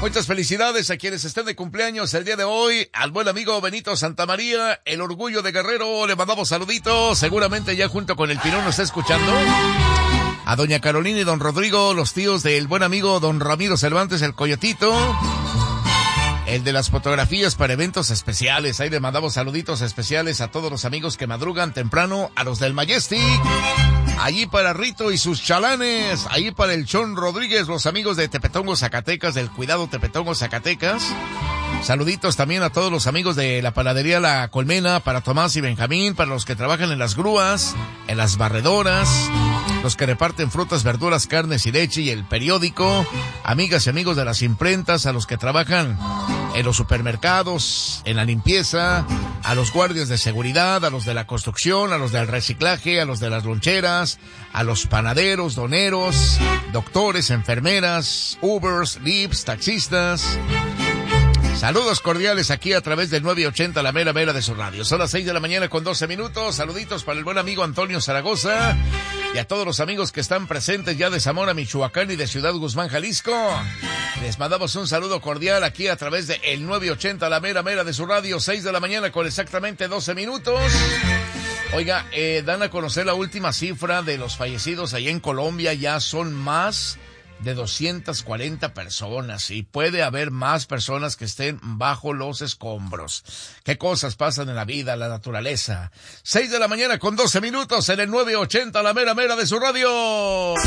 Muchas felicidades a quienes estén de cumpleaños el día de hoy. Al buen amigo Benito Santamaría, el orgullo de Guerrero, le mandamos saluditos. Seguramente ya junto con el Pirón nos está escuchando. A doña Carolina y don Rodrigo, los tíos del buen amigo don Ramiro Cervantes, el Coyotito. El de las fotografías para eventos especiales. Ahí le mandamos saluditos especiales a todos los amigos que madrugan temprano, a los del Majestic. Allí para Rito y sus chalanes. Allí para el Chon Rodríguez, los amigos de Tepetongo, Zacatecas, del Cuidado Tepetongo, Zacatecas. Saluditos también a todos los amigos de la panadería La Colmena, para Tomás y Benjamín, para los que trabajan en las grúas, en las barredoras, los que reparten frutas, verduras, carnes y leche y el periódico, amigas y amigos de las imprentas, a los que trabajan en los supermercados, en la limpieza, a los guardias de seguridad, a los de la construcción, a los del reciclaje, a los de las loncheras, a los panaderos, doneros, doctores, enfermeras, Ubers, Lyfts, taxistas. Saludos cordiales aquí a través del 980, la mera de su radio. Son las 6 de la mañana con 12 minutos. Saluditos para el buen amigo Antonio Zaragoza y a todos los amigos que están presentes ya de Zamora, Michoacán y de Ciudad Guzmán, Jalisco. Les mandamos un saludo cordial aquí a través de el 980, la mera de su radio. 6 de la mañana con exactamente 12 minutos. Oiga, dan a conocer la última cifra de los fallecidos allá en Colombia. Ya son más de 240 personas y puede haber más personas que estén bajo los escombros. ¿Qué cosas pasan en la vida, la naturaleza? 6 de la mañana con 12 minutos en el 980, la mera de su radio.